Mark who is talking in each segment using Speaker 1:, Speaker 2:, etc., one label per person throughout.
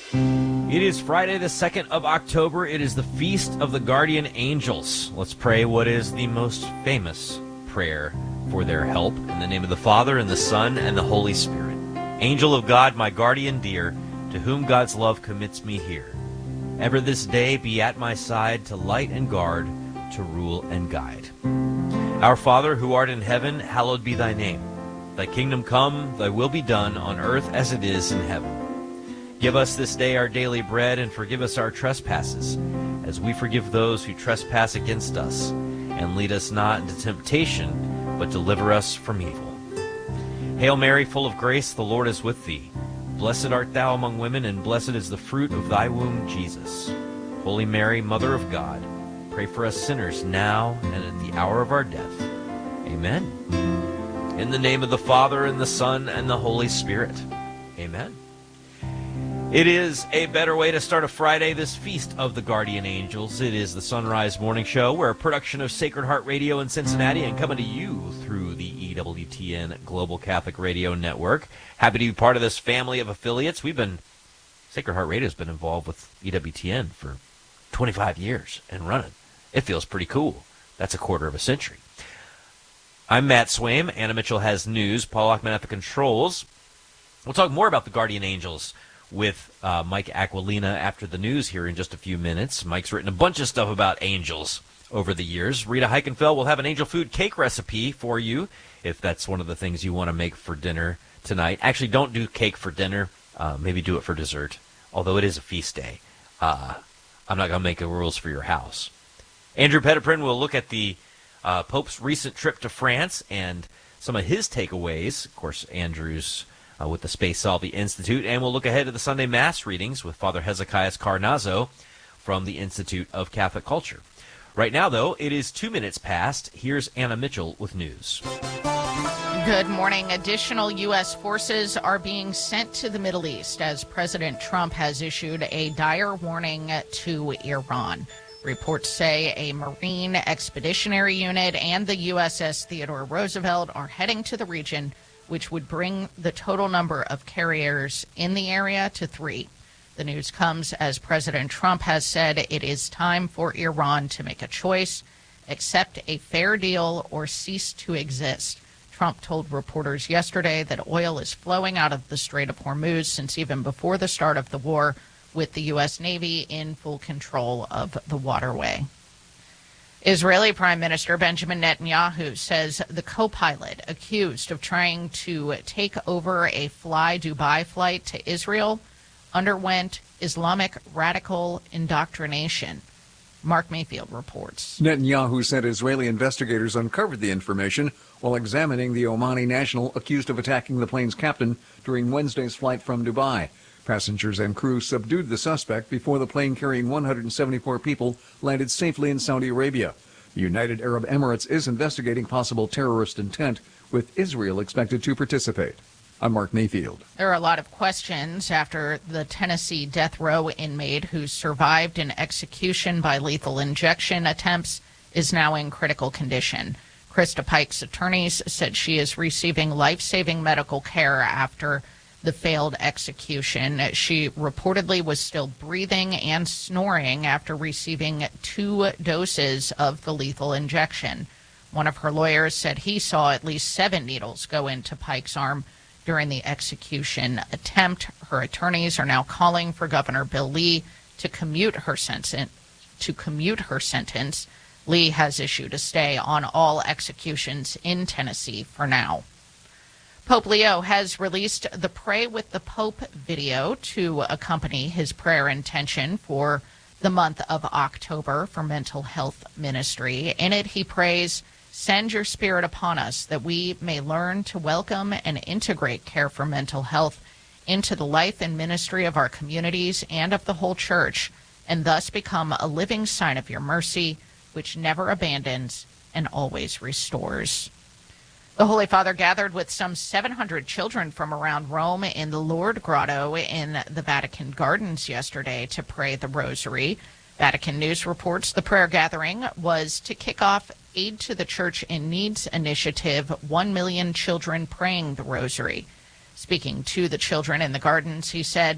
Speaker 1: It is Friday, the 2nd of October. It is the Feast of the Guardian Angels. Let's pray what is the most famous prayer for their help. In the name of the Father, and the Son, and the Holy Spirit. Angel of God, my guardian dear, to whom God's love commits me here. Ever this day be at my side, to light and guard, to rule and guide. Our Father, who art in heaven, hallowed be thy name. Thy kingdom come, thy will be done, on earth as it is in heaven. Give us this day our daily bread, and forgive us our trespasses, as we forgive those who trespass against us. And lead us not into temptation, but deliver us from evil. Hail Mary, full of grace, the Lord is with thee. Blessed art thou among women, and blessed is the fruit of thy womb, Jesus. Holy Mary, Mother of God, pray for us sinners now and at the hour of our death. Amen. In the name of the Father, and the Son, and the Holy Spirit. Amen. It is a better way to start a Friday, this Feast of the Guardian Angels. It is the Sunrise Morning Show. We're a production of Sacred Heart Radio in Cincinnati and coming to you through the EWTN Global Catholic Radio Network. Happy to be part of this family of affiliates. Sacred Heart Radio has been involved with EWTN for 25 years and running. It feels pretty cool. That's a quarter of a century. I'm Matt Swaim. Anna Mitchell has news. Paul Achman at the controls. We'll talk more about the Guardian Angels with Mike Aquilina after the news here in just a few minutes. Mike's written a bunch of stuff about angels over the years. Rita Heichenfeld will have an angel food cake recipe for you if that's one of the things you want to make for dinner tonight. Actually, don't do cake for dinner. Maybe do it for dessert, although it is a feast day. I'm not going to make the rules for your house. Andrew Petiprin will look at the Pope's recent trip to France and some of his takeaways. Of course, Andrew's with the Space Salvi Institute, and we'll look ahead to the Sunday Mass readings with Father Hezekiah Carnazzo from the Institute of Catholic Culture. Right now, though, it is 2 minutes past. Here's Anna Mitchell with news.
Speaker 2: Good morning. Additional U.S. forces are being sent to the Middle East as President Trump has issued a dire warning to Iran. Reports say a Marine Expeditionary Unit and the USS Theodore Roosevelt are heading to the region, which would bring the total number of carriers in the area to 3. The news comes as President Trump has said it is time for Iran to make a choice, accept a fair deal, or cease to exist. Trump told reporters yesterday that oil is flowing out of the Strait of Hormuz since even before the start of the war, with the U.S. Navy in full control of the waterway. Israeli Prime Minister Benjamin Netanyahu says the co-pilot accused of trying to take over a Fly Dubai flight to Israel underwent Islamic radical indoctrination. Mark Mayfield reports.
Speaker 3: Netanyahu said Israeli investigators uncovered the information while examining the Omani national accused of attacking the plane's captain during Wednesday's flight from Dubai. Passengers and crew subdued the suspect before the plane carrying 174 people landed safely in Saudi Arabia. The United Arab Emirates is investigating possible terrorist intent, with Israel expected to participate. I'm Mark Mayfield.
Speaker 2: There are a lot of questions after the Tennessee death row inmate who survived an execution by lethal injection attempts is now in critical condition. Krista Pike's attorneys said she is receiving life-saving medical care after the failed execution. She reportedly was still breathing and snoring after receiving 2 doses of the lethal injection. One of her lawyers said he saw at least 7 needles go into Pike's arm during the execution attempt. Her attorneys are now calling for Governor Bill Lee to commute her sentence. Lee has issued a stay on all executions in Tennessee for now. Pope Leo has released the Pray with the Pope video to accompany his prayer intention for the month of October for mental health ministry. In it, he prays, "Send your spirit upon us that we may learn to welcome and integrate care for mental health into the life and ministry of our communities and of the whole church, and thus become a living sign of your mercy, which never abandons and always restores." The Holy Father gathered with some 700 children from around Rome in the Lourdes Grotto in the Vatican Gardens yesterday to pray the Rosary. Vatican News reports the prayer gathering was to kick off Aid to the Church in Needs initiative, 1 million children praying the Rosary. Speaking to the children in the gardens, he said,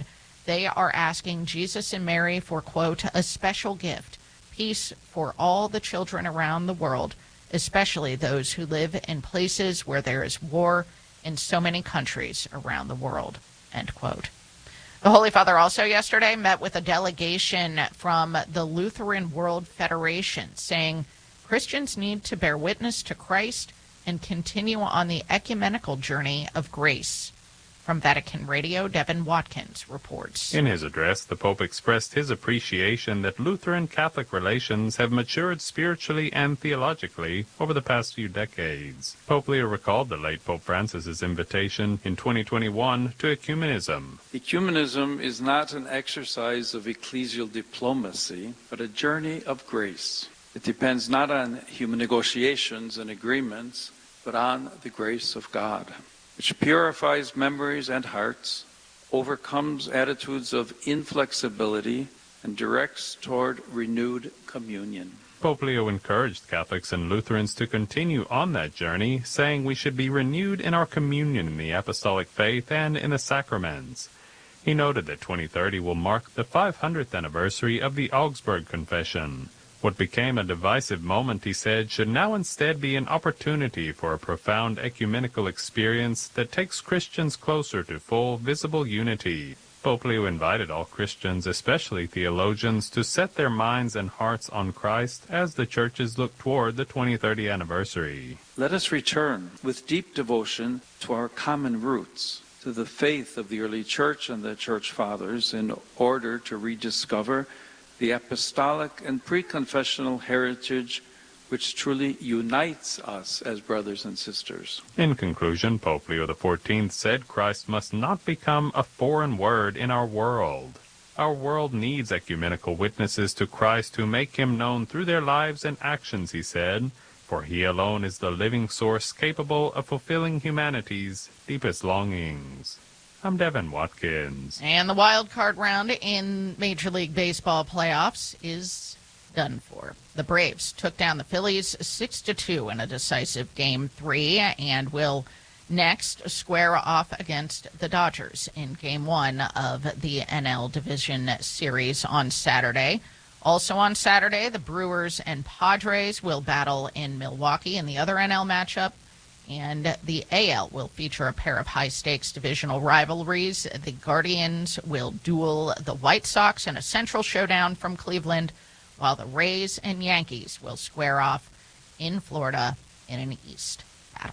Speaker 2: they are asking Jesus and Mary for, quote, a special gift, peace for all the children around the world, especially those who live in places where there is war in so many countries around the world, end quote. The Holy Father also yesterday met with a delegation from the Lutheran World Federation, saying Christians need to bear witness to Christ and continue on the ecumenical journey of grace. From Vatican Radio, Devin Watkins reports.
Speaker 4: In his address, the Pope expressed his appreciation that Lutheran-Catholic relations have matured spiritually and theologically over the past few decades. Pope Leo recalled the late Pope Francis's invitation in 2021 to ecumenism.
Speaker 5: Ecumenism is not an exercise of ecclesial diplomacy, but a journey of grace. It depends not on human negotiations and agreements, but on the grace of God, which purifies memories and hearts, overcomes attitudes of inflexibility, and directs toward renewed communion.
Speaker 4: Pope Leo encouraged Catholics and Lutherans to continue on that journey, saying we should be renewed in our communion in the apostolic faith and in the sacraments. He noted that 2030 will mark the 500th anniversary of the Augsburg Confession. What became a divisive moment, he said, should now instead be an opportunity for a profound ecumenical experience that takes Christians closer to full, visible unity. Pope Leo invited all Christians, especially theologians, to set their minds and hearts on Christ as the churches look toward the 2030 anniversary.
Speaker 5: Let us return with deep devotion to our common roots, to the faith of the early church and the church fathers, in order to rediscover the apostolic and pre-confessional heritage which truly unites us as brothers and sisters.
Speaker 4: In conclusion, Pope Leo XIV said Christ must not become a foreign word in our world. Our world needs ecumenical witnesses to Christ who make him known through their lives and actions, he said, for he alone is the living source capable of fulfilling humanity's deepest longings. I'm Devin Watkins.
Speaker 2: And the wild card round in Major League Baseball playoffs is done for. The Braves took down the Phillies 6-2 in a decisive Game 3 and will next square off against the Dodgers in Game 1 of the NL Division Series on Saturday. Also on Saturday, the Brewers and Padres will battle in Milwaukee in the other NL matchup. And the AL will feature a pair of high-stakes divisional rivalries. The Guardians will duel the White Sox in a central showdown from Cleveland, while the Rays and Yankees will square off in Florida in an East battle.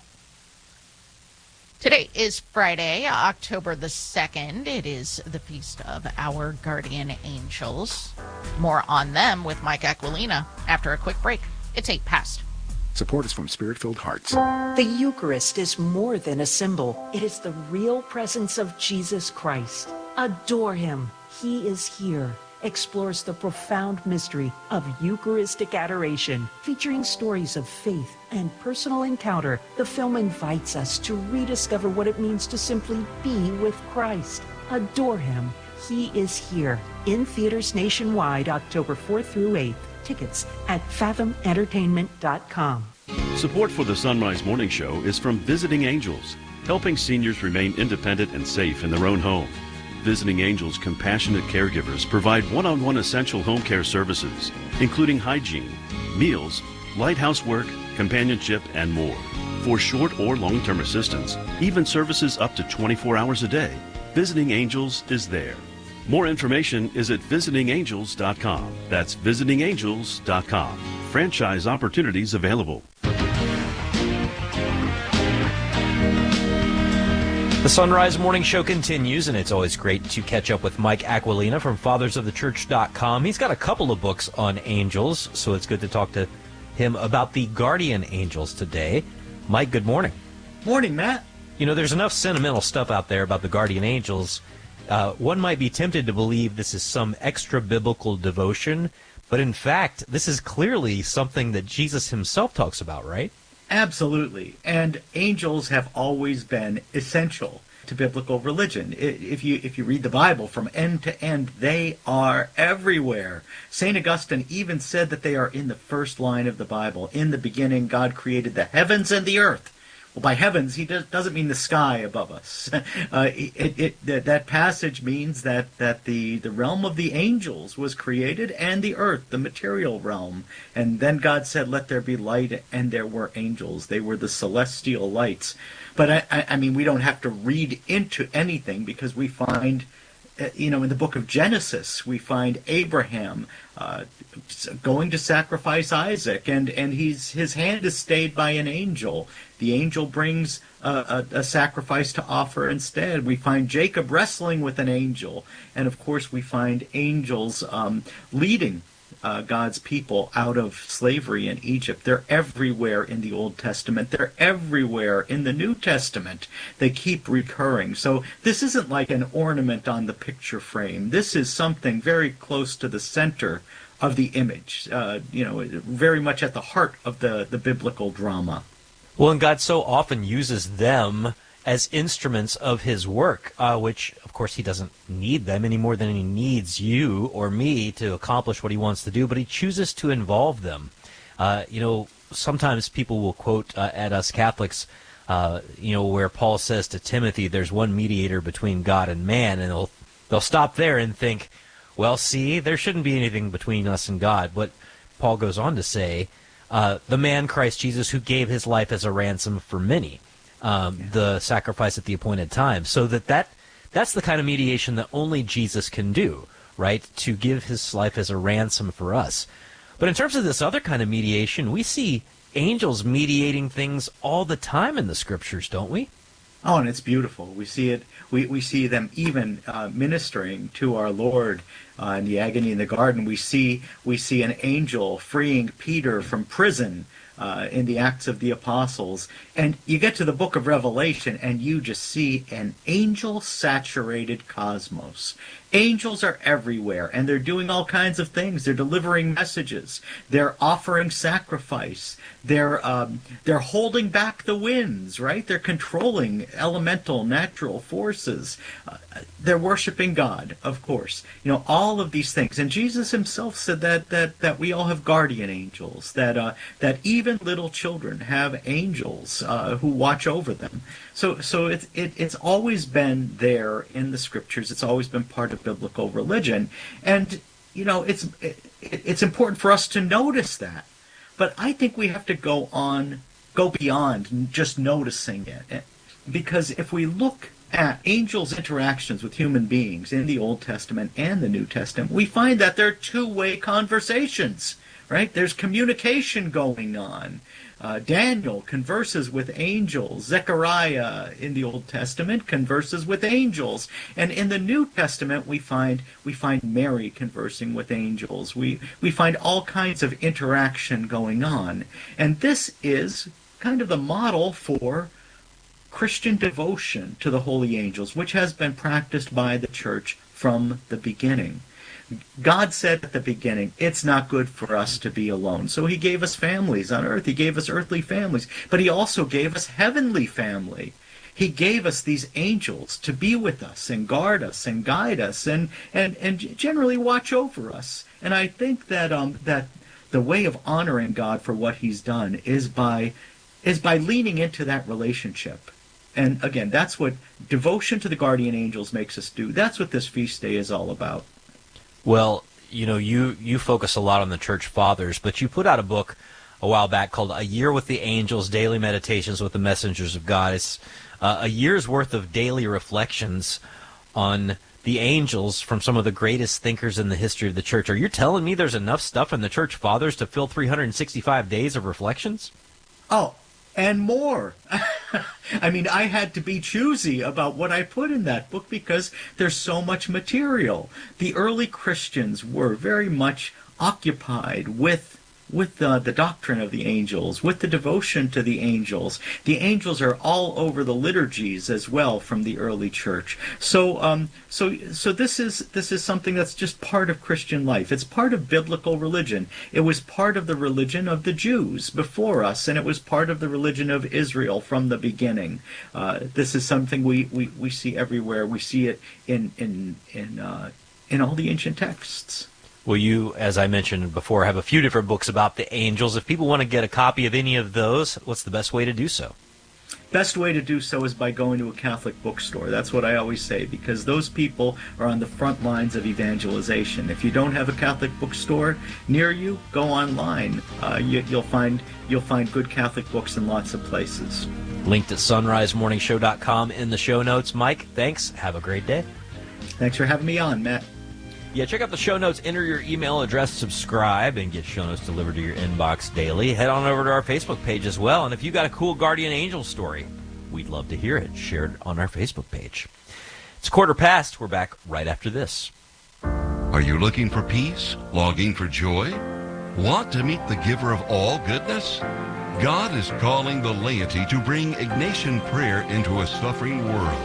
Speaker 2: Today is Friday, October the 2nd. It is the feast of our guardian angels. More on them with Mike Aquilina after a quick break. It's 8 past.
Speaker 6: Support is from Spirit-Filled Hearts.
Speaker 7: The Eucharist is more than a symbol. It is the real presence of Jesus Christ. Adore him. He is here. Explores the profound mystery of Eucharistic adoration. Featuring stories of faith and personal encounter, the film invites us to rediscover what it means to simply be with Christ. Adore him. He is here. In theaters nationwide, October 4th through 8th. Tickets at fathomentertainment.com.
Speaker 8: Support for the Sunrise Morning Show is from Visiting Angels, helping seniors remain independent and safe in their own home. Visiting Angels compassionate caregivers provide one-on-one essential home care services, including hygiene, meals, light housework, companionship, and more. For short or long-term assistance, even services up to 24 hours a day, Visiting Angels is there. More information is at visitingangels.com. That's visitingangels.com. Franchise opportunities available.
Speaker 1: The Sunrise Morning Show continues, and it's always great to catch up with Mike Aquilina from fathersofthechurch.com. He's got a couple of books on angels, so it's good to talk to him about the guardian angels today. Mike, good morning.
Speaker 9: Morning, Matt.
Speaker 1: You know, there's enough sentimental stuff out there about the guardian angels. One might be tempted to believe this is some extra-biblical devotion, but in fact, this is clearly something that Jesus himself talks about, right?
Speaker 9: Absolutely. And angels have always been essential to biblical religion. If you read the Bible from end to end, they are everywhere. St. Augustine even said that they are in the first line of the Bible. In the beginning, God created the heavens and the earth. by heavens, he doesn't mean the sky above us. That passage means that the realm of the angels was created, and the earth, the material realm. And then God said, "Let there be light," and there were angels. They were the celestial lights. But I mean, we don't have to read into anything, because we find, in the book of Genesis, we find Abraham going to sacrifice Isaac, and his hand is stayed by an angel. The angel brings a sacrifice to offer instead. We find Jacob wrestling with an angel, and of course we find angels leading God's people out of slavery in Egypt. They're everywhere in the Old Testament. They're everywhere in the New Testament. They keep recurring. So this isn't like an ornament on the picture frame. This is something very close to the center of the image, very much at the heart of the biblical drama.
Speaker 1: Well, and God so often uses them as instruments of his work, which, of course, he doesn't need them any more than he needs you or me to accomplish what he wants to do, but he chooses to involve them. Sometimes people will quote at us Catholics, where Paul says to Timothy, there's one mediator between God and man, and they'll stop there and think, well, see, there shouldn't be anything between us and God. But Paul goes on to say, the man Christ Jesus, who gave his life as a ransom for many, the sacrifice at the appointed time. So that's the kind of mediation that only Jesus can do, right? To give his life as a ransom for us. But in terms of this other kind of mediation, we see angels mediating things all the time in the scriptures, don't we?
Speaker 9: Oh, and it's beautiful. We see it. We see them even ministering to our Lord in the agony in the garden. We see an angel freeing Peter from prison in the Acts of the Apostles. And you get to the book of Revelation, and you just see an angel-saturated cosmos. Angels are everywhere, and they're doing all kinds of things. They're delivering messages. They're offering sacrifice. They're holding back the winds, right? They're controlling elemental, natural forces. They're worshiping God, of course. All of these things. And Jesus himself said that we all have guardian angels, that even little children have angels who watch over them. So it's always been there in the scriptures. It's always been part of biblical religion, and it's important for us to notice that. But I think we have to go beyond just noticing it, because if we look at angels' interactions with human beings in the Old Testament and the New Testament, we find that they're two-way conversations, right? There's communication going on. Daniel converses with angels. Zechariah in the Old Testament converses with angels. And in the New Testament we find Mary conversing with angels. We find all kinds of interaction going on. And this is kind of the model for Christian devotion to the holy angels, which has been practiced by the church from the beginning. God said at the beginning, it's not good for us to be alone. So he gave us families on earth. He gave us earthly families. But he also gave us heavenly family. He gave us these angels to be with us and guard us and guide us and generally watch over us. And I think that the way of honoring God for what he's done is by leaning into that relationship. And again, that's what devotion to the guardian angels makes us do. That's what this feast day is all about.
Speaker 1: Well, you focus a lot on the church fathers, but you put out a book a while back called A Year with the Angels, Daily Meditations with the Messengers of God. It's a year's worth of daily reflections on the angels from some of the greatest thinkers in the history of the church. Are you telling me there's enough stuff in the church fathers to fill 365 days of reflections?
Speaker 9: Oh, and more. I mean, I had to be choosy about what I put in that book because there's so much material. The early Christians were very much occupied with the doctrine of the angels, with the devotion to the angels. The angels are all over the liturgies as well from the early church. So this is something that's just part of Christian life. It's part of biblical religion. It was part of the religion of the Jews before us, and it was part of the religion of Israel from the beginning. This is something we see everywhere. We see it in all the ancient texts.
Speaker 1: Well, you, as I mentioned before, have a few different books about the angels. If people want to get a copy of any of those, what's the best way to do so?
Speaker 9: Best way to do so is by going to a Catholic bookstore. That's what I always say, because those people are on the front lines of evangelization. If you don't have a Catholic bookstore near you, go online. You'll find good Catholic books in lots of places.
Speaker 1: Linked at sunrisemorningshow.com in the show notes. Mike, thanks. Have a great day.
Speaker 9: Thanks for having me on, Matt.
Speaker 1: Yeah, check out the show notes, enter your email address, subscribe, and get show notes delivered to your inbox daily. Head on over to our Facebook page as well. And if you got a cool guardian angel story, we'd love to hear it. Share it on our Facebook page. It's 1:15. We're back right after this.
Speaker 10: Are you looking for peace? Longing for joy? Want to meet the giver of all goodness? God is calling the laity to bring Ignatian prayer into a suffering world.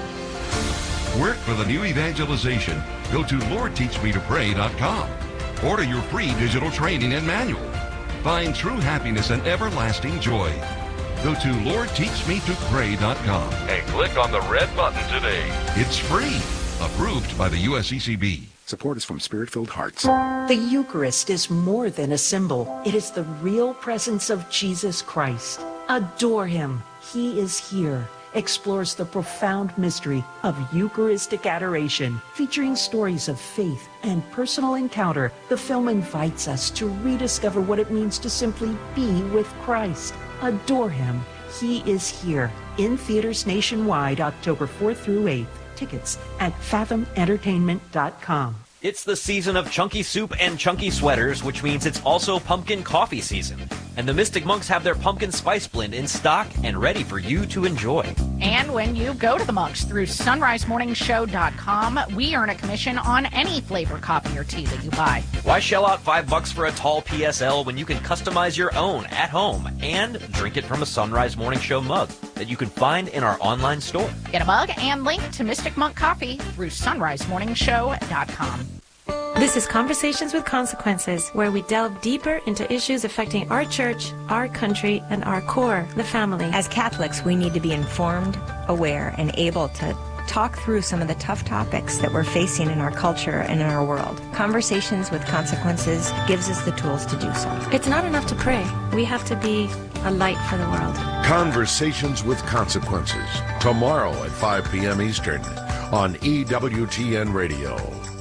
Speaker 10: Work for the new evangelization. Go to LordTeachMeToPray.com. Order your free digital training and manual. Find true happiness and everlasting joy. Go to LordTeachMeToPray.com and click on the red button today. It's free. Approved by the USCCB.
Speaker 6: Support is from Spirit-Filled Hearts.
Speaker 7: The Eucharist is more than a symbol. It is the real presence of Jesus Christ. Adore him. He is here. Explores the profound mystery of Eucharistic adoration. Featuring stories of faith and personal encounter, the film invites us to rediscover what it means to simply be with Christ. Adore him. He is here. In theaters nationwide, October 4th through 8th. Tickets at fathomentertainment.com.
Speaker 1: It's the season of chunky soup and chunky sweaters, which means it's also pumpkin coffee season. And the Mystic Monks have their pumpkin spice blend in stock and ready for you to enjoy.
Speaker 2: And when you go to the Monks through sunrisemorningshow.com, we earn a commission on any flavor coffee or tea that you buy.
Speaker 1: Why shell out $5 for a tall PSL when you can customize your own at home and drink it from a Sunrise Morning Show mug that you can find in our online store?
Speaker 2: Get a mug and link to Mystic Monk Coffee through sunrisemorningshow.com.
Speaker 11: This is Conversations with Consequences, where we delve deeper into issues affecting our church, our country, and our core, the family.
Speaker 12: As Catholics, we need to be informed, aware, and able to talk through some of the tough topics that we're facing in our culture and in our world. Conversations with Consequences gives us the tools to do so.
Speaker 11: It's not enough to pray. We have to be a light for the world.
Speaker 13: Conversations with Consequences, tomorrow at 5 p.m. Eastern on EWTN Radio.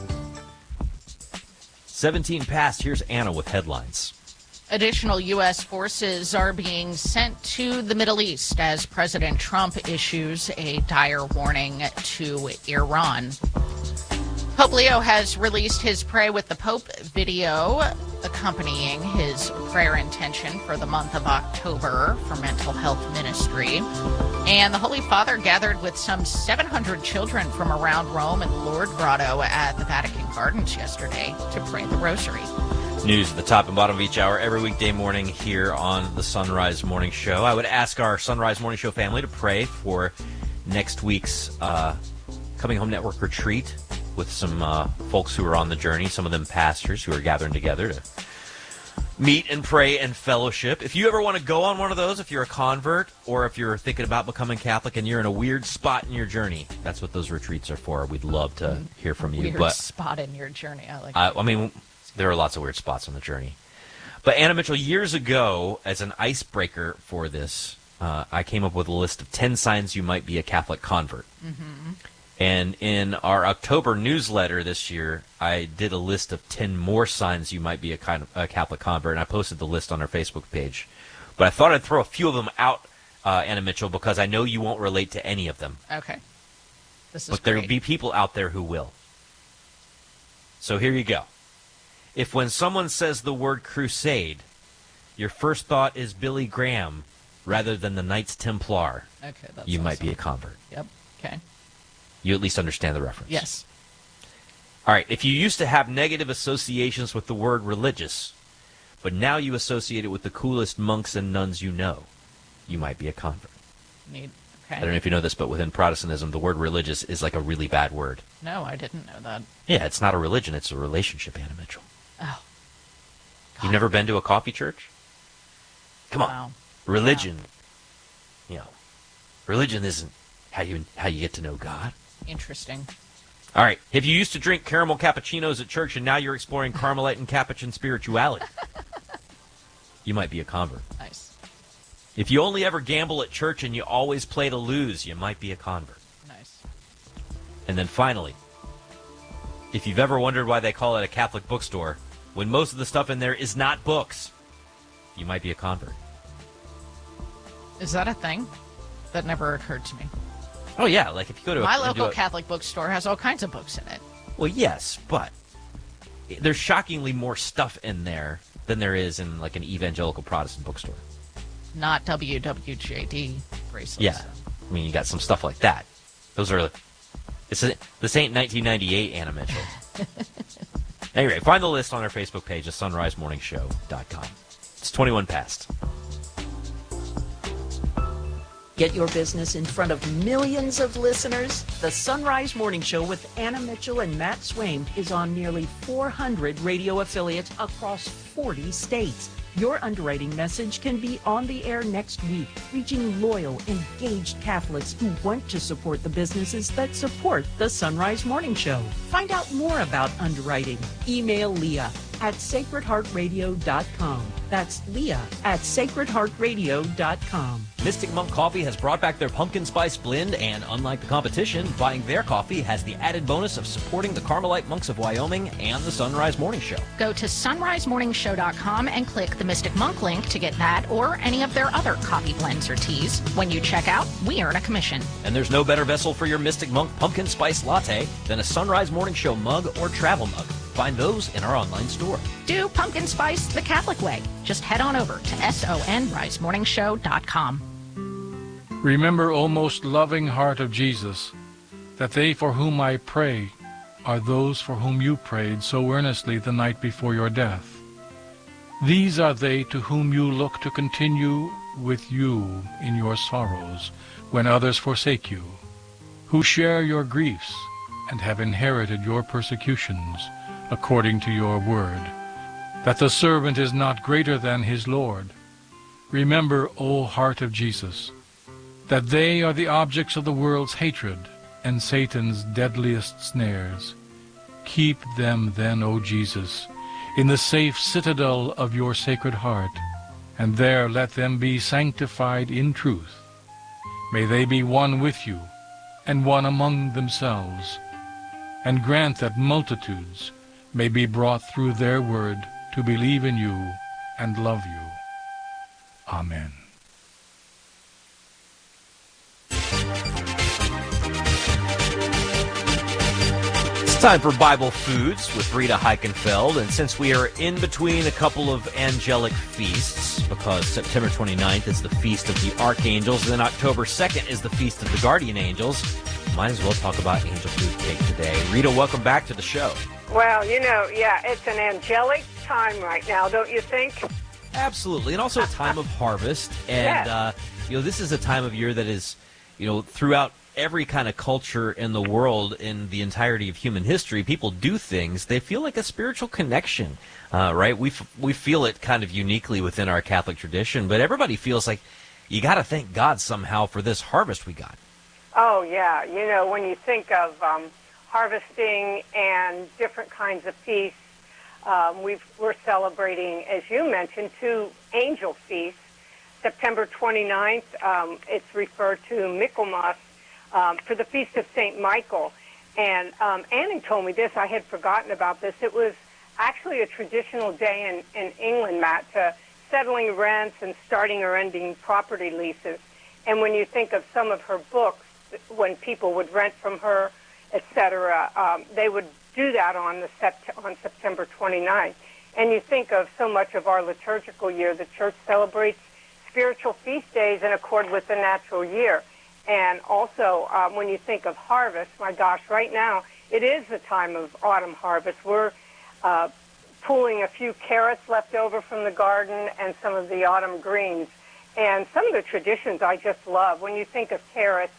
Speaker 1: 17 past. Here's Anna with headlines.
Speaker 2: Additional U.S. forces are being sent to the Middle East as President Trump issues a dire warning to Iran. Pope Leo has released his Pray with the Pope video accompanying his prayer intention for the month of October for mental health ministry. And the Holy Father gathered with some 700 children from around Rome and Lourdes Grotto at the Vatican Gardens yesterday to pray the Rosary.
Speaker 1: News at the top and bottom of each hour every weekday morning here on the Sunrise Morning Show. I would ask our Sunrise Morning Show family to pray for next week's Coming Home Network retreat with some folks who are on the journey, some of them pastors who are gathering together to meet and pray and fellowship. If you ever want to go on one of those, if you're a convert or if you're thinking about becoming Catholic and you're in a weird spot in your journey, that's what those retreats are for. We'd love to hear from you.
Speaker 2: Weird spot in your journey. I like that.
Speaker 1: I mean, there are lots of weird spots on the journey. But Anna Mitchell, years ago, as an icebreaker for this, I came up with a list of 10 signs you might be a Catholic convert. Mm-hmm. And in our October newsletter this year, I did a list of 10 more signs you might be a Catholic convert, and I posted the list on our Facebook page. But I thought I'd throw a few of them out, Anna Mitchell, because I know you won't relate to any of them.
Speaker 2: Okay. This is
Speaker 1: But there will be people out there who will. So here you go. If when someone says the word crusade, your first thought is Billy Graham rather than the Knights Templar, you might be a convert.
Speaker 2: Yep. Okay.
Speaker 1: You at least understand the reference.
Speaker 2: Yes.
Speaker 1: All right. If you used to have negative associations with the word religious, but now you associate it with the coolest monks and nuns you know, you might be a convert.
Speaker 2: Okay.
Speaker 1: I don't know if you know this, but within Protestantism, the word religious is like a really bad word.
Speaker 2: No, I didn't know that.
Speaker 1: Yeah, it's not a religion. It's a relationship, Anna Mitchell.
Speaker 2: Oh.
Speaker 1: You've never been to a coffee church? Come on.
Speaker 2: Wow.
Speaker 1: Religion, religion isn't how you get to know God.
Speaker 2: Interesting.
Speaker 1: All right. If you used to drink caramel cappuccinos at church and now you're exploring Carmelite and Capuchin spirituality, you might be a convert.
Speaker 2: Nice.
Speaker 1: If you only ever gamble at church and you always play to lose, you might be a convert.
Speaker 2: Nice.
Speaker 1: And then finally, if you've ever wondered why they call it a Catholic bookstore, when most of the stuff in there is not books, you might be a convert.
Speaker 2: Is that a thing? That never occurred to me.
Speaker 1: Oh, yeah. Like if you go to
Speaker 2: my local Catholic bookstore has all kinds of books in it.
Speaker 1: Well, yes, but there's shockingly more stuff in there than there is in like an evangelical Protestant bookstore.
Speaker 2: Not WWJD bracelets.
Speaker 1: Yeah. I mean, you got some stuff like that. This ain't 1998, Anna Mitchell. Anyway, find the list on our Facebook page at sunrisemorningshow.com. It's 21 past.
Speaker 7: Get your business in front of millions of listeners. The Sunrise Morning Show with Anna Mitchell and Matt Swain is on nearly 400 radio affiliates across 40 states. Your underwriting message can be on the air next week, reaching loyal, engaged Catholics who want to support the businesses that support the Sunrise Morning Show. Find out more about underwriting. Email Leah at sacredheartradio.com. That's Leah at sacredheartradio.com.
Speaker 1: Mystic Monk Coffee has brought back their pumpkin spice blend, and unlike the competition, buying their coffee has the added bonus of supporting the Carmelite Monks of Wyoming and the Sunrise Morning Show.
Speaker 2: Go to sunrisemorningshow.com and click the Mystic Monk link to get that or any of their other coffee blends or teas. When you check out, we earn a commission.
Speaker 1: And there's no better vessel for your Mystic Monk pumpkin spice latte than a Sunrise Morning Show mug or travel mug. Find those in our online store.
Speaker 2: Do pumpkin spice the Catholic way. Just head on over to sonrisemorningshow.com.
Speaker 14: Remember, O most loving heart of Jesus, that they for whom I pray are those for whom you prayed so earnestly the night before your death. These are they to whom you look to continue with you in your sorrows when others forsake you, who share your griefs and have inherited your persecutions according to your word, that the servant is not greater than his Lord. Remember, O heart of Jesus, that they are the objects of the world's hatred and Satan's deadliest snares. Keep them then, O Jesus, in the safe citadel of your sacred heart, and there let them be sanctified in truth. May they be one with you, and one among themselves, and grant that multitudes may be brought through their word to believe in you and love you. Amen.
Speaker 1: It's time for Bible Foods with Rita Heichenfeld, and since we are in between a couple of angelic feasts, because September 29th is the Feast of the Archangels, and then October 2nd is the Feast of the Guardian Angels, might as well talk about angel food cake today. Rita, welcome back to the show.
Speaker 15: Well, it's an angelic time right now, don't you think?
Speaker 1: Absolutely, and also a time of harvest, and
Speaker 15: yes.
Speaker 1: This is a time of year that is, throughout every kind of culture in the world, in the entirety of human history, people do things. They feel like a spiritual connection, right? We feel it kind of uniquely within our Catholic tradition, but everybody feels like you got to thank God somehow for this harvest we got.
Speaker 15: Oh, yeah. When you think of harvesting and different kinds of feasts, we're celebrating, as you mentioned, 2 angel feasts. September 29th, it's referred to Michaelmas, for the Feast of St. Michael. And Annie told me this. I had forgotten about this. It was actually a traditional day in England, Matt, to settling rents and starting or ending property leases. And when you think of some of her books, when people would rent from her, etc., they would do that on September 29th. And you think of so much of our liturgical year, the Church celebrates spiritual feast days in accord with the natural year. And also, when you think of harvest, my gosh, right now, it is the time of autumn harvest. We're pulling a few carrots left over from the garden and some of the autumn greens. And some of the traditions I just love. When you think of carrots,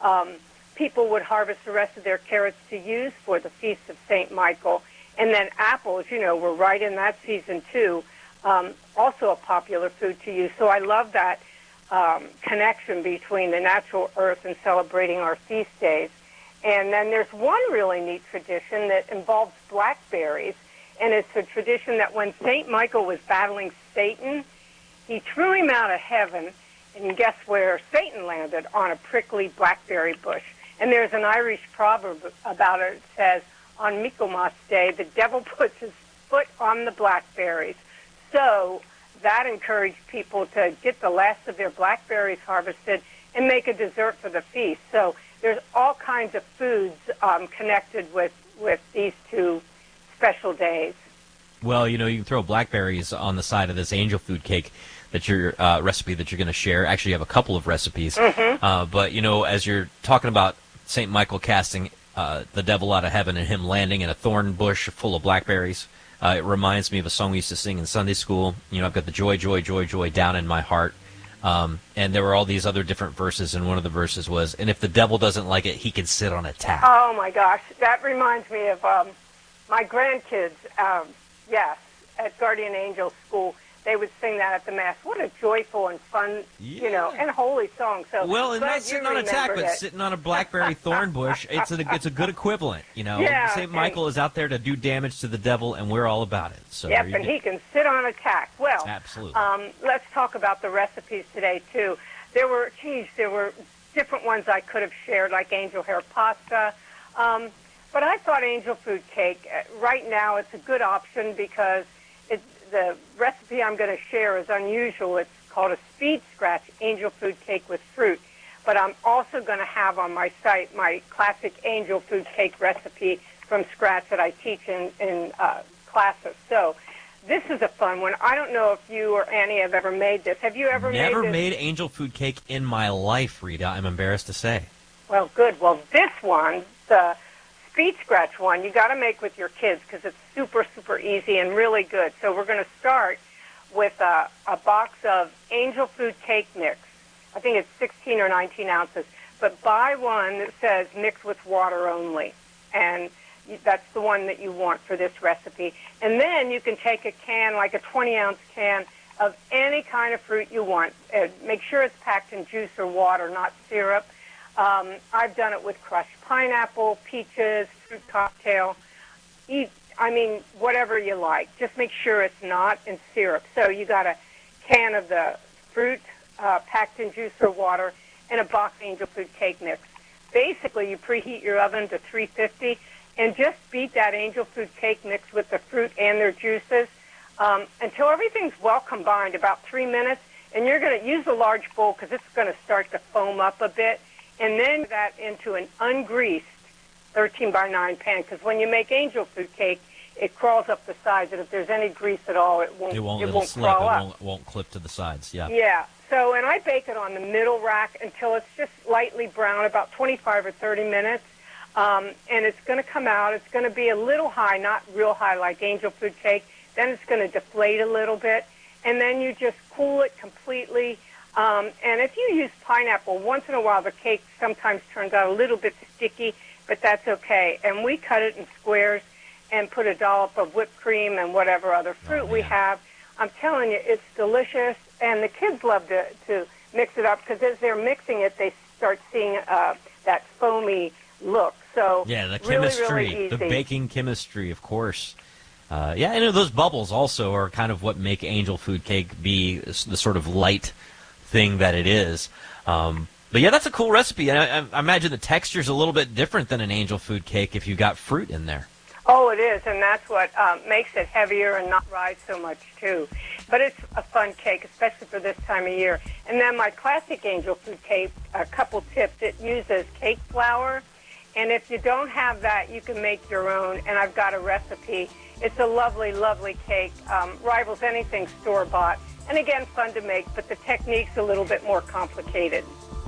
Speaker 15: people would harvest the rest of their carrots to use for the Feast of St. Michael. And then apples, we're right in that season too, also a popular food to use. So I love that connection between the natural earth and celebrating our feast days. And then there's one really neat tradition that involves blackberries, and it's a tradition that when St. Michael was battling Satan, he threw him out of heaven, And guess where Satan landed? On a prickly blackberry bush. And there's an Irish proverb about it. It says, on Michaelmas Day, the devil puts his foot on the blackberries. So that encouraged people to get the last of their blackberries harvested and make a dessert for the feast. So there's all kinds of foods connected with these two special days.
Speaker 1: Well, you can throw blackberries on the side of this angel food cake that your recipe that you're going to share. Actually, you have a couple of recipes.
Speaker 15: Mm-hmm.
Speaker 1: But, as you're talking about St. Michael casting the devil out of heaven and him landing in a thorn bush full of blackberries, it reminds me of a song we used to sing in Sunday school. I've got the joy, joy, joy, joy down in my heart. And there were all these other different verses, and one of the verses was, and if the devil doesn't like it, he can sit on a tack.
Speaker 15: Oh, my gosh. That reminds me of my grandkids, yes, at Guardian Angel School. They would sing that at the Mass. What a joyful and fun, and holy song. So
Speaker 1: well, and not sitting on a tack, but sitting on a blackberry thorn bush. It's a good equivalent,
Speaker 15: Yeah,
Speaker 1: St. Michael is out there to do damage to the devil, and we're all about it. So
Speaker 15: yep, and he can sit on a tack. Well,
Speaker 1: absolutely.
Speaker 15: Let's talk about the recipes today, too. There were different ones I could have shared, like angel hair pasta. But I thought angel food cake, right now, it's a good option because the recipe I'm going to share is unusual. It's called a speed scratch angel food cake with fruit. But I'm also going to have on my site my classic angel food cake recipe from scratch that I teach in classes. So this is a fun one. I don't know if you or Annie have ever made this. Have you ever made this?
Speaker 1: Never made angel food cake in my life, Rita. I'm embarrassed to say.
Speaker 15: Well, good. Well, this one, the speed scratch one, you got to make with your kids because it's super, super easy and really good. So we're going to start with a box of angel food cake mix. I think it's 16 or 19 ounces. But buy one that says mix with water only. And that's the one that you want for this recipe. And then you can take a can, like a 20-ounce can, of any kind of fruit you want. Make sure it's packed in juice or water, not syrup. I've done it with crushed pineapple, peaches, fruit cocktail. Whatever you like. Just make sure it's not in syrup. So you got a can of the fruit packed in juice or water and a box of angel food cake mix. Basically, you preheat your oven to 350 and just beat that angel food cake mix with the fruit and their juices until everything's well combined, about 3 minutes. And you're going to use a large bowl because it's going to start to foam up a bit. And then that into an ungreased 13 by 9 pan, because when you make angel food cake, it crawls up the sides, and if there's any grease at all, it won't
Speaker 1: slip.
Speaker 15: crawl up.
Speaker 1: It won't clip to the sides. Yeah.
Speaker 15: Yeah. So, and I bake it on the middle rack until it's just lightly brown, about 25 or 30 minutes. And it's going to come out. It's going to be a little high, not real high like angel food cake. Then it's going to deflate a little bit, and then you just cool it completely. And if you use pineapple, once in a while the cake sometimes turns out a little bit sticky, but that's okay. And we cut it in squares and put a dollop of whipped cream and whatever other fruit we have. I'm telling you, it's delicious, and the kids love to mix it up because as they're mixing it, they start seeing that foamy look. So
Speaker 1: yeah, the chemistry,
Speaker 15: really easy.
Speaker 1: The baking chemistry, of course. Those bubbles also are kind of what make angel food cake be the sort of light thing that it is. But yeah, that's a cool recipe. I imagine the texture's a little bit different than an angel food cake if you've got fruit in there.
Speaker 15: Oh, it is, and that's what makes it heavier and not rise so much, too. But it's a fun cake, especially for this time of year. And then my classic angel food cake, a couple tips. It uses cake flour, and if you don't have that, you can make your own, and I've got a recipe. It's a lovely, lovely cake, rivals anything store-bought. And again, fun to make, but the technique's a little bit more complicated.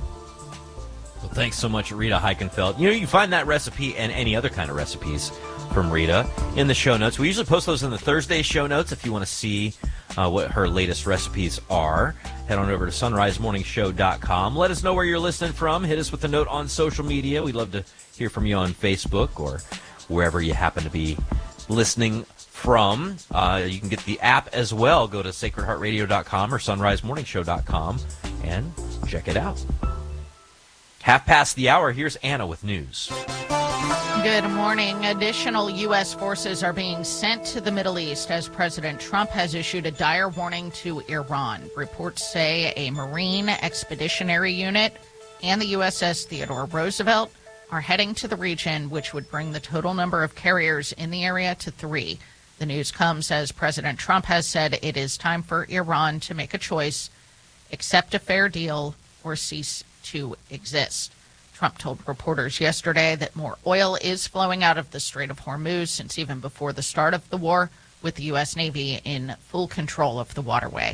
Speaker 1: Well, thanks so much, Rita Heikenfeld. You can find that recipe and any other kind of recipes from Rita in the show notes. We usually post those in the Thursday show notes if you want to see what her latest recipes are. Head on over to sunrisemorningshow.com. Let us know where you're listening from. Hit us with a note on social media. We'd love to hear from you on Facebook or wherever you happen to be listening from. You can get the app as well. Go to sacredheartradio.com or sunrisemorningshow.com and check it out. 1:30 the hour. Here's Anna with news.
Speaker 2: Good morning. Additional U.S. forces are being sent to the Middle East as President Trump has issued a dire warning to Iran. Reports say a Marine Expeditionary Unit and the USS Theodore Roosevelt are heading to the region, which would bring the total number of carriers in the area to 3. The news comes as President Trump has said it is time for Iran to make a choice, accept a fair deal, or cease to exist. Trump told reporters yesterday that more oil is flowing out of the Strait of Hormuz since even before the start of the war, with the U.S. Navy in full control of the waterway.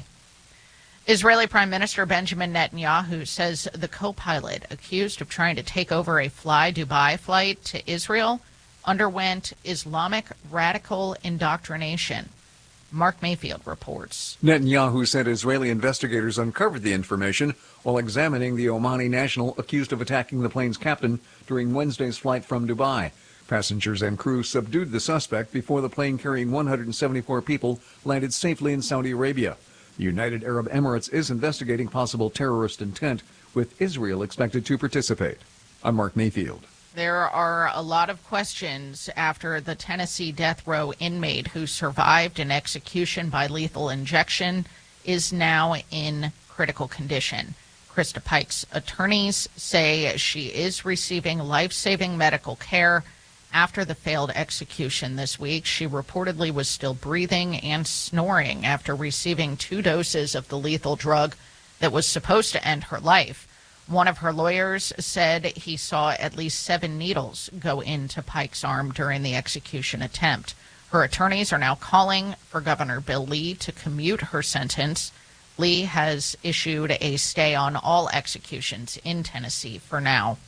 Speaker 2: Israeli Prime Minister Benjamin Netanyahu says the co-pilot accused of trying to take over a Fly Dubai flight to Israel underwent Islamic radical indoctrination. Mark Mayfield reports.
Speaker 3: Netanyahu said Israeli investigators uncovered the information while examining the Omani national accused of attacking the plane's captain during Wednesday's flight from Dubai. Passengers and crew subdued the suspect before the plane carrying 174 people landed safely in Saudi Arabia. The United Arab Emirates is investigating possible terrorist intent, with Israel expected to participate. I'm Mark Mayfield.
Speaker 2: There are a lot of questions after the Tennessee death row inmate who survived an execution by lethal injection is now in critical condition. Krista Pike's attorneys say she is receiving life-saving medical care after the failed execution this week. She reportedly was still breathing and snoring after receiving 2 doses of the lethal drug that was supposed to end her life. One of her lawyers said he saw at least 7 needles go into Pike's arm during the execution attempt. Her attorneys are now calling for Governor Bill Lee to commute her sentence. Lee has issued a stay on all executions in Tennessee for now.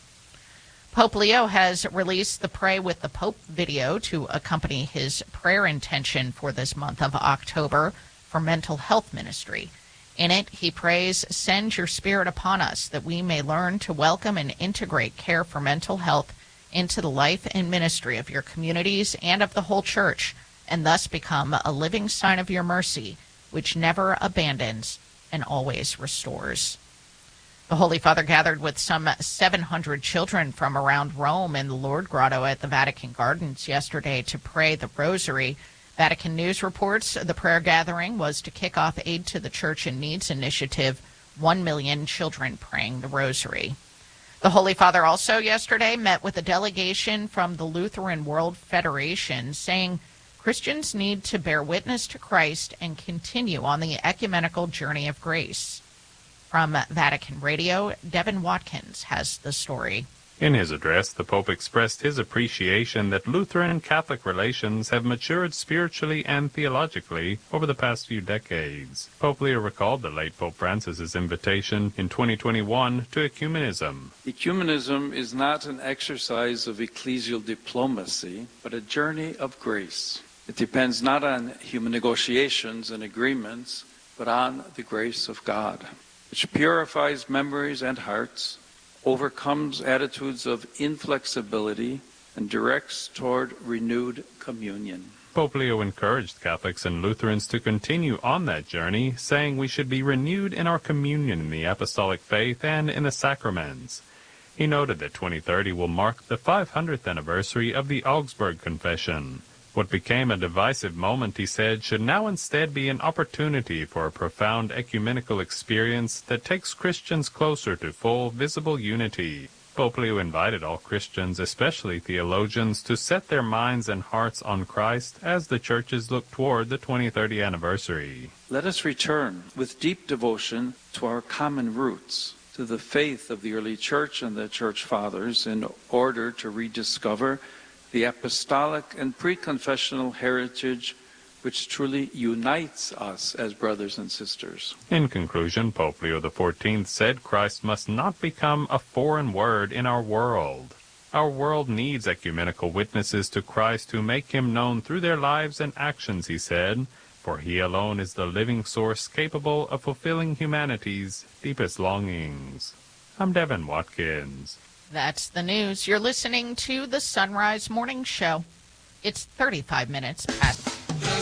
Speaker 2: Pope Leo has released the Pray with the Pope video to accompany his prayer intention for this month of October for mental health ministry. In it, he prays, "Send your Spirit upon us, that we may learn to welcome and integrate care for mental health into the life and ministry of your communities and of the whole church, and thus become a living sign of your mercy, which never abandons and always restores." The Holy Father gathered with some 700 children from around Rome in the Lourdes Grotto at the Vatican Gardens yesterday to pray the Rosary. Vatican News reports the prayer gathering was to kick off Aid to the Church in Needs initiative, 1 million children praying the Rosary. The Holy Father also yesterday met with a delegation from the Lutheran World Federation, saying Christians need to bear witness to Christ and continue on the ecumenical journey of grace. From Vatican Radio, Devin Watkins has the story.
Speaker 4: In his address, the Pope expressed his appreciation that Lutheran and Catholic relations have matured spiritually and theologically over the past few decades. Pope Leo recalled the late Pope Francis's invitation in 2021 to ecumenism.
Speaker 5: Ecumenism is not an exercise of ecclesial diplomacy, but a journey of grace. It depends not on human negotiations and agreements, but on the grace of God, which purifies memories and hearts, overcomes attitudes of inflexibility, and directs toward renewed communion.
Speaker 4: Pope Leo encouraged Catholics and Lutherans to continue on that journey, saying we should be renewed in our communion in the apostolic faith and in the sacraments. He noted that 2030 will mark the 500th anniversary of the Augsburg Confession. What became a divisive moment, he said, should now instead be an opportunity for a profound ecumenical experience that takes Christians closer to full, visible unity. Pope Leo invited all Christians, especially theologians, to set their minds and hearts on Christ as the churches look toward the 2030 anniversary.
Speaker 5: Let us return with deep devotion to our common roots, to the faith of the early church and the church fathers, in order to rediscover the apostolic and pre-confessional heritage which truly unites us as brothers and sisters.
Speaker 4: In conclusion, Pope Leo XIV said Christ must not become a foreign word in our world. Our world needs ecumenical witnesses to Christ who make him known through their lives and actions, he said, for he alone is the living source capable of fulfilling humanity's deepest longings. I'm Devin Watkins.
Speaker 2: That's the news. You're listening to the Sunrise Morning Show. It's 35 minutes past. The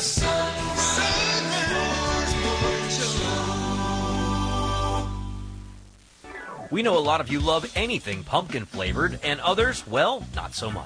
Speaker 2: Sunrise Morning
Speaker 1: Show. We know a lot of you love anything pumpkin flavored, and others, well, not so much.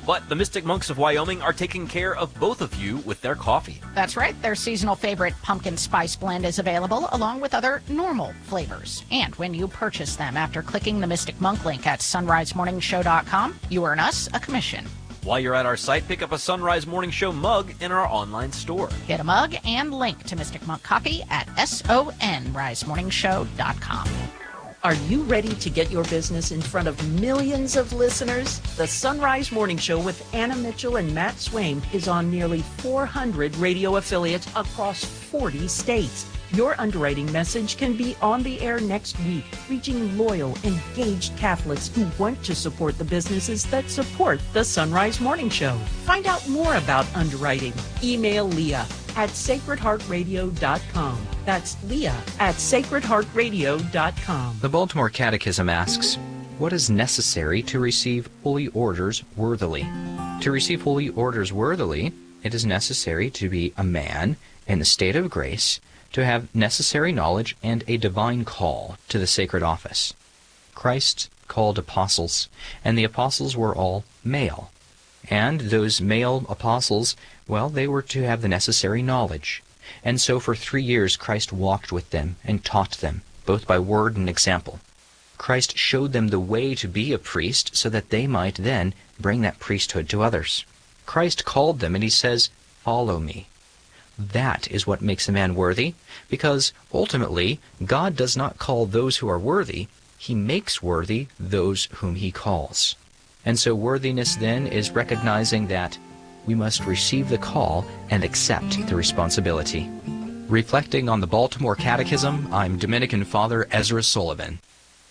Speaker 1: but the Mystic Monks of Wyoming are taking care of both of you with their coffee.
Speaker 2: That's right. Their seasonal favorite pumpkin spice blend is available, along with other normal flavors. And when you purchase them after clicking the Mystic Monk link at sunrisemorningshow.com, you earn us a commission.
Speaker 1: While you're at our site, pick up a Sunrise Morning Show mug in our online store.
Speaker 2: Get a mug and link to Mystic Monk Coffee at sunrisemorningshow.com.
Speaker 7: Are you ready to get your business in front of millions of listeners? The Sunrise Morning Show with Anna Mitchell and Matt Swaim is on nearly 400 radio affiliates across 40 states. Your underwriting message can be on the air next week, reaching loyal, engaged Catholics who want to support the businesses that support the Sunrise Morning Show. Find out more about underwriting. Email Leah at sacredheartradio.com. That's Leah at sacredheartradio.com.
Speaker 16: The Baltimore Catechism asks, what is necessary to receive holy orders worthily? To receive holy orders worthily, it is necessary to be a man in the state of grace, to have necessary knowledge and a divine call to the sacred office. Christ called apostles, and the apostles were all male. And those male apostles, well, they were to have the necessary knowledge. And so for 3 years Christ walked with them and taught them, both by word and example. Christ showed them the way to be a priest so that they might then bring that priesthood to others. Christ called them and he says, "Follow me." That is what makes a man worthy, because ultimately God does not call those who are worthy, he makes worthy those whom he calls. And so worthiness then is recognizing that we must receive the call and accept the responsibility. Reflecting on the Baltimore Catechism, I'm Dominican Father Ezra Sullivan.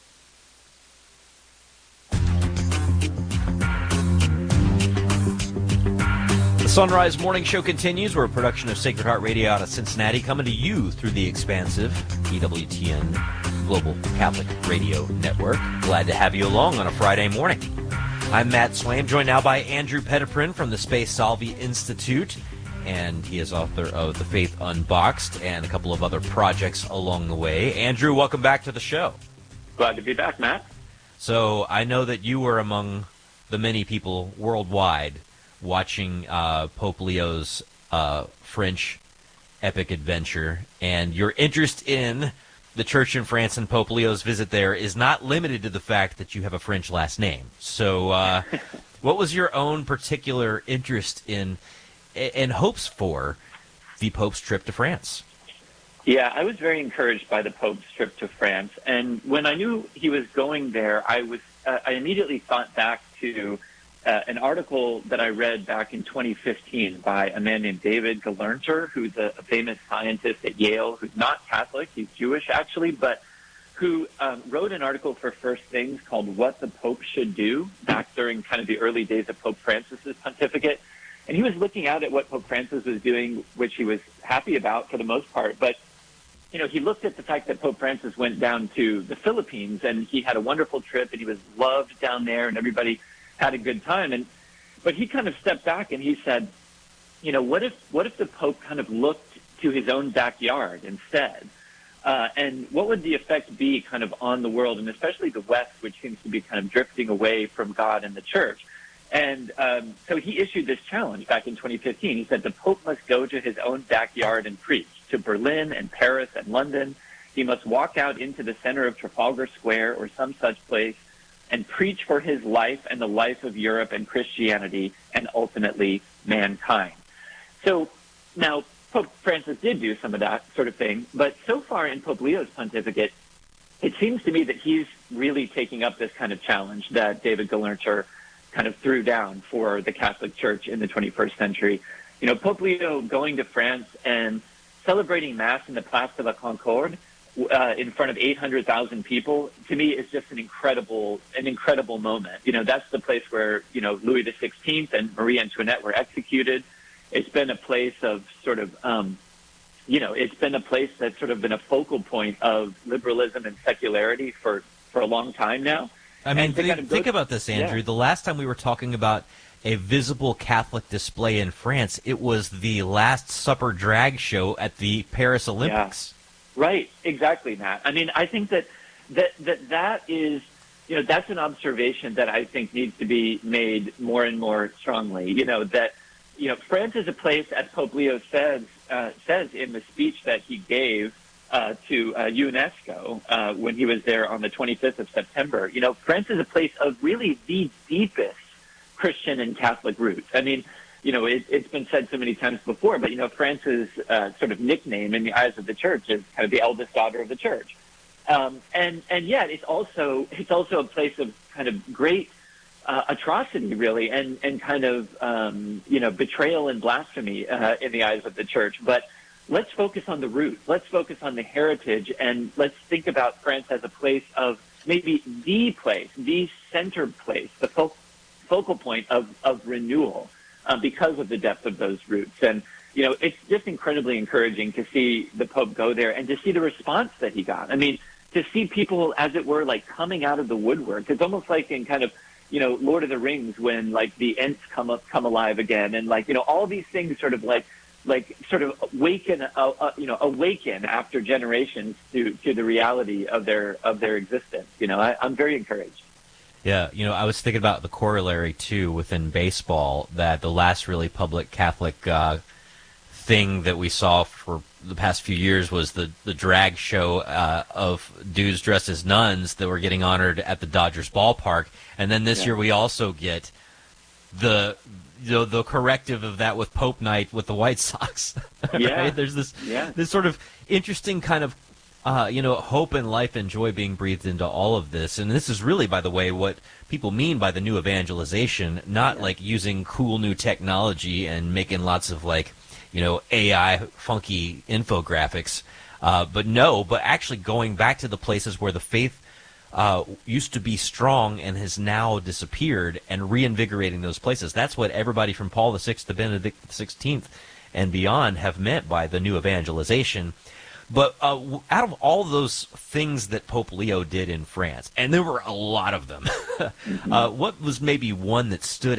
Speaker 1: The Sunrise Morning Show continues. We're a production of Sacred Heart Radio out of Cincinnati, coming to you through the expansive EWTN Global Catholic Radio Network. Glad to have you along on a Friday morning. I'm Matt Swaim, joined now by Andrew Petiprin from the Spe Salvi Institute, and he is author of The Faith Unboxed and a couple of other projects along the way. Andrew, welcome back to the show.
Speaker 17: Glad to be back, Matt.
Speaker 1: So I know that you were among the many people worldwide watching Pope Leo's French epic adventure, and your interest in the church in France and Pope Leo's visit there is not limited to the fact that you have a French last name. So what was your own particular interest in and hopes for the Pope's trip to France?
Speaker 17: Yeah, I was very encouraged by the Pope's trip to France, and when I knew he was going there, I immediately thought back to an article that I read back in 2015 by a man named David Gelernter, who's a famous scientist at Yale, who's not Catholic, he's Jewish actually, but who wrote an article for First Things called What the Pope Should Do, back during kind of the early days of Pope Francis's pontificate. And he was looking out at what Pope Francis was doing, which he was happy about for the most part, but you know, he looked at the fact that Pope Francis went down to the Philippines and he had a wonderful trip and he was loved down there and everybody had a good time. But he kind of stepped back and he said, you know, what if the Pope kind of looked to his own backyard instead? And what would the effect be kind of on the world, and especially the West, which seems to be kind of drifting away from God and the church? And so he issued this challenge back in 2015. He said the Pope must go to his own backyard and preach to Berlin and Paris and London. He must walk out into the center of Trafalgar Square or some such place and preach for his life and the life of Europe and Christianity and ultimately mankind. So now Pope Francis did do some of that sort of thing, but so far in Pope Leo's pontificate, it seems to me that he's really taking up this kind of challenge that David Gelernter kind of threw down for the Catholic Church in the 21st century. You know, Pope Leo going to France and celebrating Mass in the Place de la Concorde in front of 800,000 people, to me, is just an incredible moment. You know, that's the place where, you know, Louis XVI and Marie Antoinette were executed. It's been a place of sort of, it's been a place that's sort of been a focal point of liberalism and secularity for a long time now.
Speaker 1: I mean, think about this, Andrew. Yeah. The last time we were talking about a visible Catholic display in France, it was the Last Supper drag show at the Paris Olympics.
Speaker 17: Yeah. Right, exactly, Matt. I mean, I think that is that's an observation that I think needs to be made more and more strongly. That France is a place, as Pope Leo says in the speech that he gave to UNESCO when he was there on the 25th of September. France is a place of really the deepest Christian and Catholic roots. I mean, it's been said so many times before, but France's sort of nickname in the eyes of the church is kind of the eldest daughter of the church. And yet it's also a place of kind of great atrocity, really, and kind of betrayal and blasphemy in the eyes of the church. But let's focus on the roots. Let's focus on the heritage, and let's think about France as a place of maybe the center place, the focal point of renewal, because of the depth of those roots. And it's just incredibly encouraging to see the Pope go there and to see the response that he got. I mean, to see people, as it were, like coming out of the woodwork. It's almost like in kind of, Lord of the Rings, when like the Ents come alive again, and like, all these things sort of awaken after generations to the reality of their existence. I'm very encouraged.
Speaker 1: Yeah, I was thinking about the corollary too within baseball, that the last really public Catholic thing that we saw for the past few years was the drag show of dudes dressed as nuns that were getting honored at the Dodgers ballpark, and then this year we also get the corrective of that with Pope Night with the White Sox. Right? There's this sort of interesting kind of hope and life and joy being breathed into all of this. And this is really, by the way, what people mean by the new evangelization, not like using cool new technology and making lots of like, AI funky infographics, but actually going back to the places where the faith used to be strong and has now disappeared, and reinvigorating those places. That's what everybody from Paul VI to Benedict XVI and beyond have meant by the new evangelization. But out of all those things that Pope Leo did in France, and there were a lot of them, what was maybe one that stood